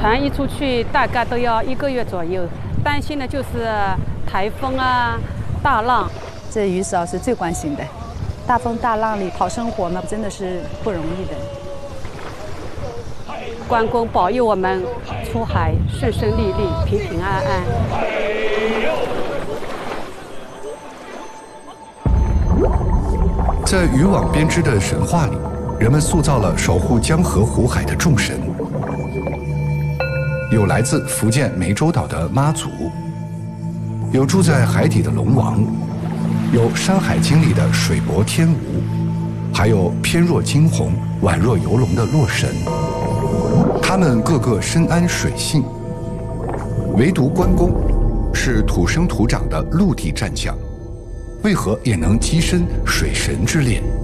船一出去大概都要1个月左右，担心的就是台风啊、大浪。 这渔嫂是最关心的，大风大浪里讨生活呢，真的是不容易的。 关公保佑我们出海顺顺利利、平平安安。 在渔网编织的神话里，人们塑造了守护江河湖海的众神，有来自福建湄洲岛的妈祖，有住在海底的龙王，有《山海经》里的水伯天吴，还有翩若惊鸿、宛若游龙的洛神。他们个个深谙水性，唯独关公是土生土长的陆地战将，为何也能跻身水神之列？